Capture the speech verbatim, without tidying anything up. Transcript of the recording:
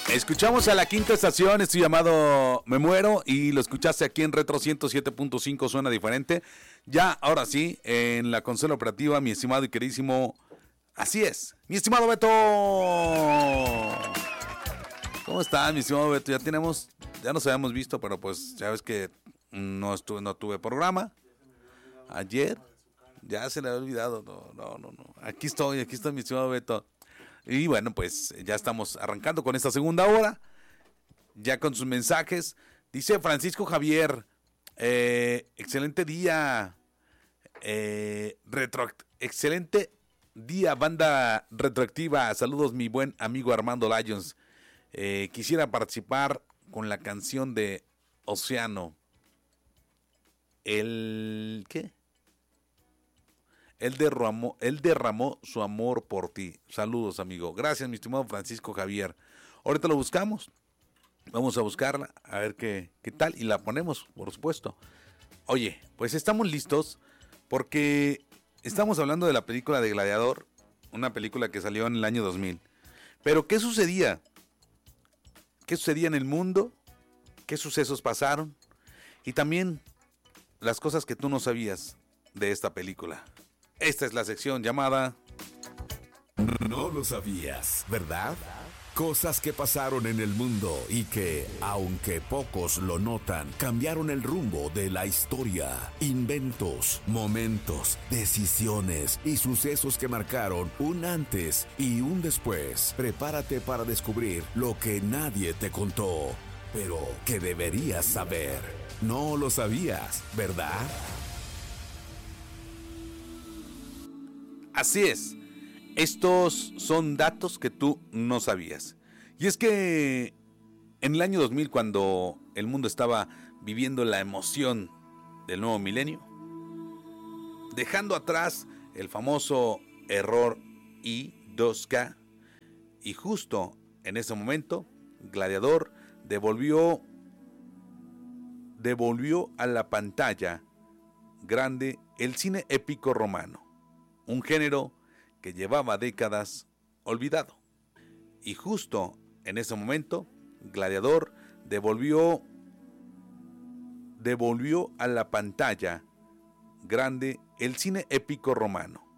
Escuchamos a La Quinta Estación, estoy llamado Me Muero, y lo escuchaste aquí en Retro ciento siete punto cinco, suena diferente. Ya, ahora sí, en la consola operativa, mi estimado y queridísimo, así es, mi estimado Beto. ¿Cómo estás, mi estimado Beto? Ya tenemos, ya nos habíamos visto, pero pues ya ves que no estuve, no tuve programa. Ayer, ya se le había olvidado, no, no, no, no. Aquí estoy, aquí estoy, mi estimado Beto. Y bueno, pues ya estamos arrancando con esta segunda hora, ya con sus mensajes. Dice Francisco Javier, eh, excelente día, eh, retro, excelente día, banda retroactiva. Saludos, mi buen amigo Armando Lyons. Eh, quisiera participar con la canción de Océano. El ¿qué? Él derramó, él derramó su amor por ti. Saludos, amigo. Gracias, mi estimado Francisco Javier. Ahorita lo buscamos. Vamos a buscarla, a ver qué, qué tal. Y la ponemos, por supuesto. Oye, pues estamos listos porque estamos hablando de la película de Gladiador. Una película que salió en el año dos mil. Pero, ¿qué sucedía? ¿Qué sucedía en el mundo? ¿Qué sucesos pasaron? Y también las cosas que tú no sabías de esta película. Esta es la sección llamada No lo sabías, ¿verdad? Cosas que pasaron en el mundo y que, aunque pocos lo notan, cambiaron el rumbo de la historia. Inventos, momentos, decisiones y sucesos que marcaron un antes y un después. Prepárate para descubrir lo que nadie te contó, pero que deberías saber. No lo sabías, ¿verdad? Así es, estos son datos que tú no sabías. Y es que en el año dos mil, cuando el mundo estaba viviendo la emoción del nuevo milenio, dejando atrás el famoso error I dos K, y justo en ese momento, Gladiador devolvió, devolvió a la pantalla grande el cine épico romano. Un género que llevaba décadas olvidado. Y justo en ese momento, Gladiador devolvió, devolvió a la pantalla grande el cine épico romano.